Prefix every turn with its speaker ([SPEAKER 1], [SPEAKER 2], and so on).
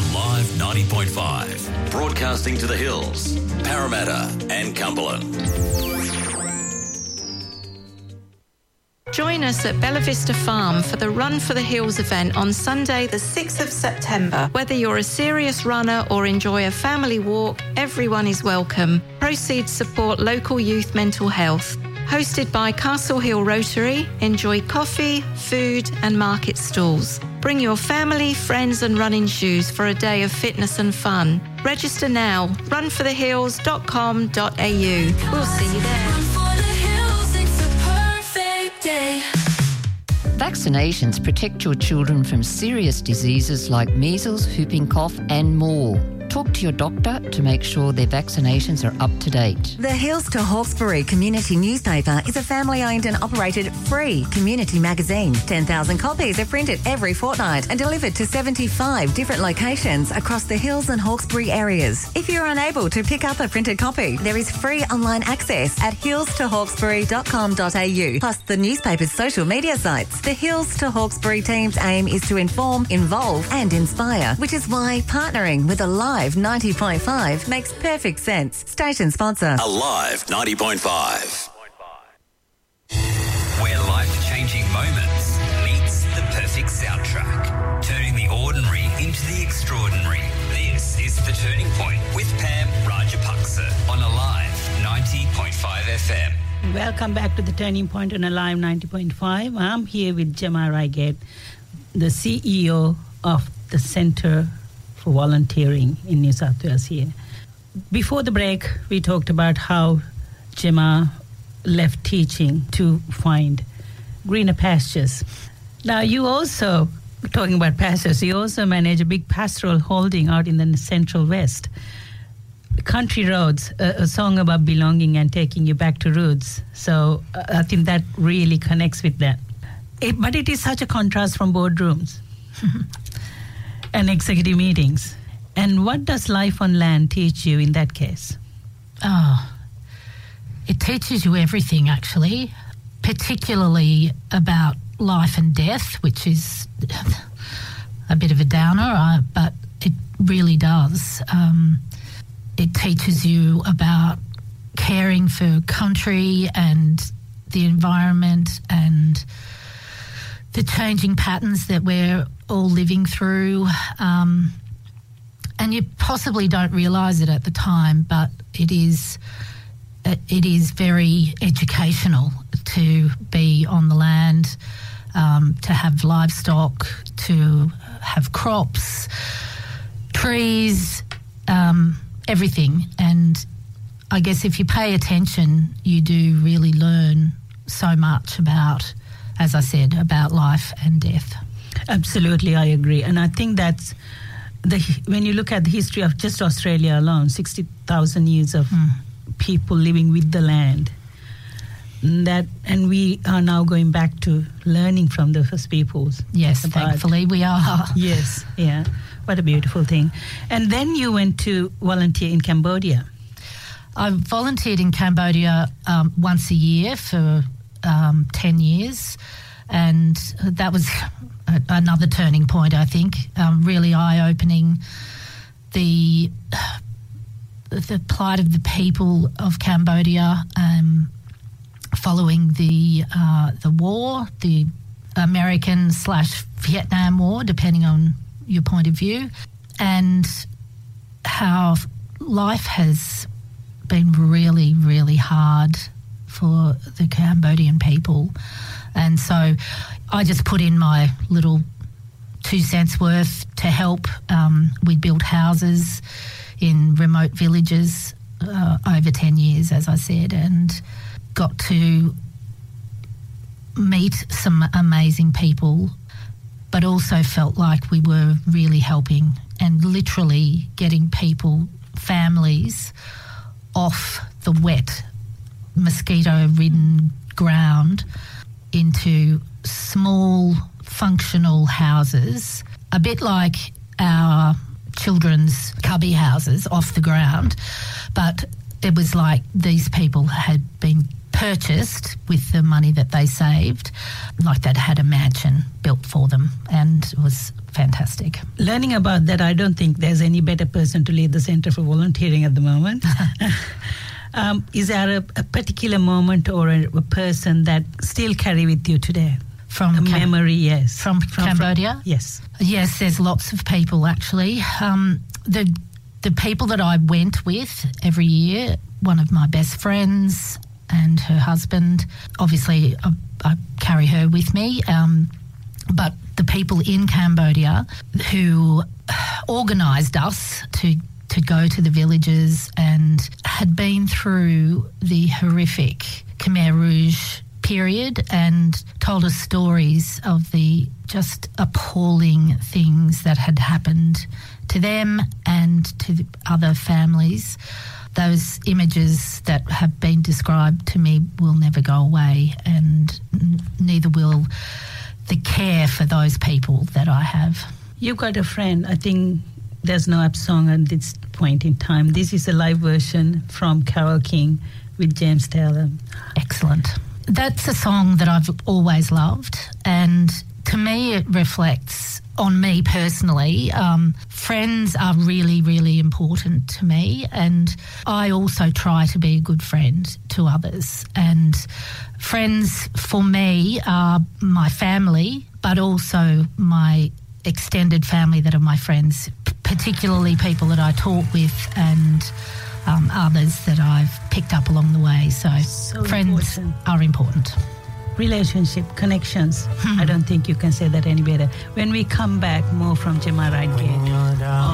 [SPEAKER 1] on Live 90.5. Broadcasting to the Hills, Parramatta and Cumberland.
[SPEAKER 2] Join us at Bella Vista Farm for the Run for the Hills event on Sunday the 6th of September. Whether you're a serious runner or enjoy a family walk, everyone is welcome. Proceeds support local youth mental health. Hosted by Castle Hill Rotary, enjoy coffee, food and market stalls. Bring your family, friends and running shoes for a day of fitness and fun. Register now, runforthehills.com.au. We'll see you there.
[SPEAKER 3] Vaccinations protect your children from serious diseases like measles, whooping cough and more. Talk to your doctor to make sure their vaccinations are up to date.
[SPEAKER 4] The Hills to Hawkesbury Community Newspaper is a family-owned and operated free community magazine. 10,000 copies are printed every fortnight and delivered to 75 different locations across the Hills and Hawkesbury areas. If you're unable to pick up a printed copy, there is free online access at hillstohawkesbury.com.au, plus the newspaper's social media sites. The Hills to Hawkesbury team's aim is to inform, involve and inspire, which is why partnering with Alive 90.5 makes perfect sense. Station sponsor.
[SPEAKER 1] Alive 90.5. Where life-changing moments meets the perfect soundtrack. Turning the ordinary into the extraordinary. This is The Turning Point with Pam Rajapaksa on Alive 90.5 FM.
[SPEAKER 5] Welcome back to The Turning Point on Alive 90.5. I'm here with Gemma Reigate, the CEO of the Centre for Volunteering in New South Wales here. Before the break, we talked about how Gemma left teaching to find greener pastures. Now, you also, talking about pastures, you also manage a big pastoral holding out in the Central West. Country Roads, a song about belonging and taking you back to roots. So I think that really connects with that. But it is such a contrast from boardrooms and executive meetings. And what does life on land teach you in that case?
[SPEAKER 6] Oh, it teaches you everything, actually, particularly about life and death, which is a bit of a downer, but it really does. It teaches you about caring for country and the environment and the changing patterns that we're all living through. And you possibly don't realise it at the time, but it is very educational to be on the land, to have livestock, to have crops, trees, everything. And I guess if you pay attention, you do really learn so much about, as I said, about life and death.
[SPEAKER 5] Absolutely, I agree. And I think that's when you look at the history of just Australia alone, 60,000 years of people living with the land. And we are now going back to learning from the first peoples.
[SPEAKER 6] Yes, thankfully we are.
[SPEAKER 5] Yes, yeah. What a beautiful thing. And then you went to volunteer in Cambodia.
[SPEAKER 6] I volunteered in Cambodia once a year for 10 years. And that was another turning point, I think, really eye-opening. The plight of the people of Cambodia following the war, the American/Vietnam War, depending on your point of view, and how life has been really, really hard for the Cambodian people. And so I just put in my little 2 cents worth to help. We built houses in remote villages over 10 years, as I said, and got to meet some amazing people, but also felt like we were really helping and literally getting people, families, off the wet, mosquito-ridden ground into small, functional houses, a bit like our children's cubby houses off the ground, but it was like these people had been purchased with the money that they saved, like they'd had a mansion built for them, and it was fantastic.
[SPEAKER 5] Learning about that, I don't think there's any better person to lead the Centre for Volunteering at the moment. Is there a particular moment or a person that still carry with you today?
[SPEAKER 6] From
[SPEAKER 5] a memory, yes.
[SPEAKER 6] From Cambodia?
[SPEAKER 5] Yes.
[SPEAKER 6] Yes, there's lots of people actually. The people that I went with every year, one of my best friends and her husband, obviously I carry her with me, but the people in Cambodia who organised us to go to the villages and had been through the horrific Khmer Rouge period and told us stories of the just appalling things that had happened to them and to the other families. Those images that have been described to me will never go away, and neither will the care for those people that I have.
[SPEAKER 5] You've got a friend, I think there's no app song at this point in time. This is a live version from Carole King with James Taylor.
[SPEAKER 6] Excellent. That's a song that I've always loved, and to me it reflects on me personally. Friends are really, really important to me, and I also try to be a good friend to others. And friends for me are my family, but also my extended family that are my friends, particularly people that I talk with and others that I've picked up along the way. So friends are important.
[SPEAKER 5] Relationship, connections. I don't think you can say that any better. When we come back, more from Gemma Wright-Gate.